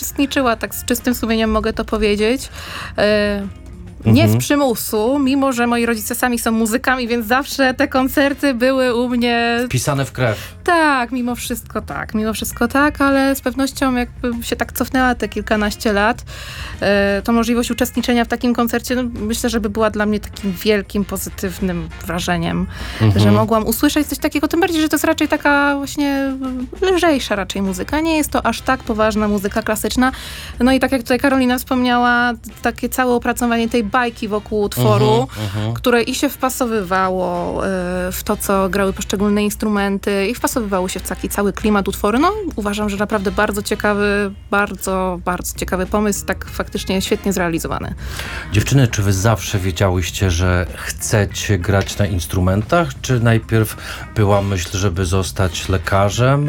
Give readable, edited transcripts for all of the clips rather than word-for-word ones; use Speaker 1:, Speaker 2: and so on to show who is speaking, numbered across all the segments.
Speaker 1: uczestniczyła, tak z czystym sumieniem mogę to powiedzieć. Nie z przymusu, mimo że moi rodzice sami są muzykami, więc zawsze te koncerty były u mnie...
Speaker 2: Wpisane w krew.
Speaker 1: Tak, mimo wszystko tak, ale z pewnością jakbym się tak cofnęła te kilkanaście lat, to możliwość uczestniczenia w takim koncercie, no, myślę, że by była dla mnie takim wielkim, pozytywnym wrażeniem, że mogłam usłyszeć coś takiego, tym bardziej, że to jest raczej taka właśnie lżejsza raczej muzyka, nie jest to aż tak poważna muzyka klasyczna. No i tak jak tutaj Karolina wspomniała, takie całe opracowanie tej bajki wokół utworu, które i się wpasowywało w to, co grały poszczególne instrumenty i wpasowywało się w taki cały klimat utworu. No, uważam, że naprawdę bardzo ciekawy, bardzo ciekawy pomysł, tak faktycznie świetnie zrealizowany.
Speaker 2: Dziewczyny, czy wy zawsze wiedziałyście, że chcecie grać na instrumentach? Czy najpierw była myśl, żeby zostać lekarzem,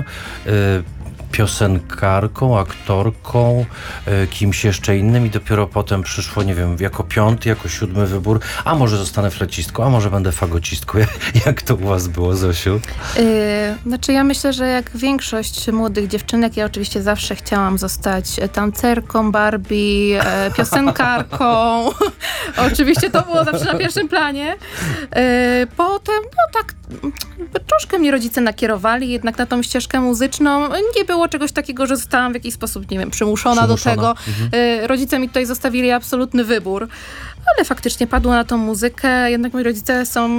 Speaker 2: piosenkarką, aktorką, kimś jeszcze innym i dopiero potem przyszło, nie wiem, jako piąty, jako siódmy wybór, a może zostanę flecistką, a może będę fagocistką. Jak to u was było, Zosiu?
Speaker 1: Znaczy ja myślę, że jak większość młodych dziewczynek, ja oczywiście zawsze chciałam zostać tancerką, Barbie, piosenkarką. Oczywiście to było zawsze na pierwszym planie. Potem, no tak, troszkę mnie rodzice nakierowali jednak na tą ścieżkę muzyczną. Nie było czegoś takiego, że zostałam w jakiś sposób, nie wiem, przymuszona. Do tego. Rodzice mi tutaj zostawili absolutny wybór. Ale faktycznie padło na tą muzykę. Jednak moi rodzice są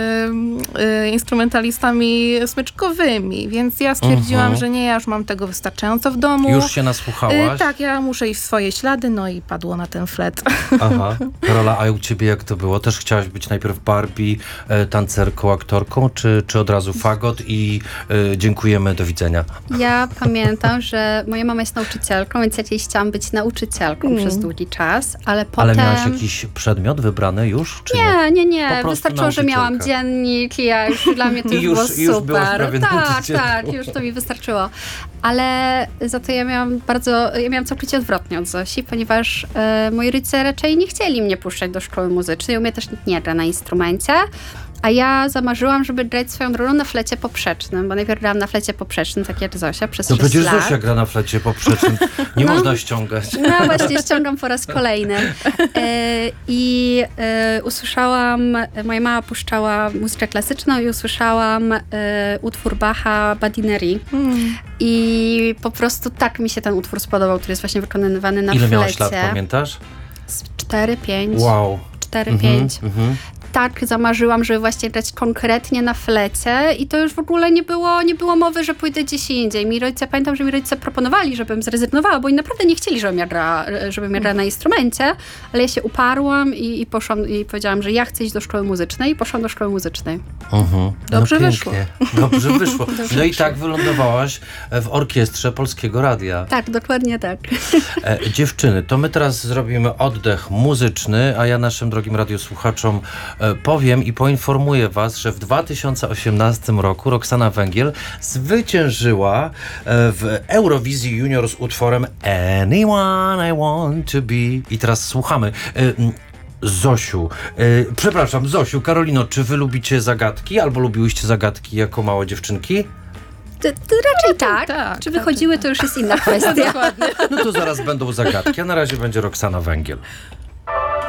Speaker 1: instrumentalistami smyczkowymi, więc ja stwierdziłam, że nie, ja już mam tego wystarczająco w domu.
Speaker 2: Już się nasłuchałaś?
Speaker 1: Tak, ja muszę iść w swoje ślady, no i padło na ten flet.
Speaker 2: Aha. Karola, a u ciebie jak to było? Też chciałaś być najpierw Barbie, tancerką, aktorką, czy od razu fagot i dziękujemy, do widzenia?
Speaker 3: Ja pamiętam, że moja mama jest nauczycielką, więc ja kiedyś chciałam być nauczycielką przez długi czas, ale potem...
Speaker 2: Ale miałaś jakiś przedmiot wybrany już? Czy
Speaker 3: nie. Wystarczyło, że miałam dziennik i ja już, dla mnie to już było
Speaker 2: już
Speaker 3: super. Tak, już to mi wystarczyło. Ale za to ja miałam całkowicie odwrotnie od Zosi, ponieważ moi rodzice raczej nie chcieli mnie puszczać do szkoły muzycznej. U mnie też nikt nie gra na instrumencie. A ja zamarzyłam, żeby grać swoją rolą na flecie poprzecznym, bo najpierw grałam na flecie poprzecznym, tak jak Zosia, przez 6 lat.
Speaker 2: No przecież Zosia gra na flecie poprzecznym. Nie można ściągać.
Speaker 3: No właśnie, ściągam po raz kolejny. Usłyszałam, moja mama puszczała muzykę klasyczną i usłyszałam utwór Bacha Badinerie. I po prostu tak mi się ten utwór spodobał, który jest właśnie wykonywany na flecie.
Speaker 2: Ile miałaś lat, pamiętasz?
Speaker 3: 4-5.
Speaker 2: Wow.
Speaker 3: 4-5. Tak zamarzyłam, żeby właśnie grać konkretnie na flecie i to już w ogóle nie było mowy, że pójdę gdzieś indziej. Pamiętam, że mi rodzice proponowali, żebym zrezygnowała, bo oni naprawdę nie chcieli, żebym ja grała na instrumencie, ale ja się uparłam i poszłam i powiedziałam, że ja chcę iść do szkoły muzycznej i poszłam do szkoły muzycznej.
Speaker 1: Dobrze wyszło.
Speaker 2: Dobrze wyszło. No i tak wylądowałaś w orkiestrze Polskiego Radia.
Speaker 3: Tak, dokładnie tak.
Speaker 2: Dziewczyny, to my teraz zrobimy oddech muzyczny, a ja naszym drogim radiosłuchaczom powiem i poinformuję was, że w 2018 roku Roxana Węgiel zwyciężyła w Eurowizji Junior z utworem Anyone I Want to Be. I teraz słuchamy. Zosiu, Karolino, czy wy lubicie zagadki? Albo lubiłyście zagadki jako małe dziewczynki?
Speaker 3: Raczej tak. Czy wychodziły, to już jest inna kwestia.
Speaker 2: No to zaraz będą zagadki, a na razie będzie Roxana Węgiel.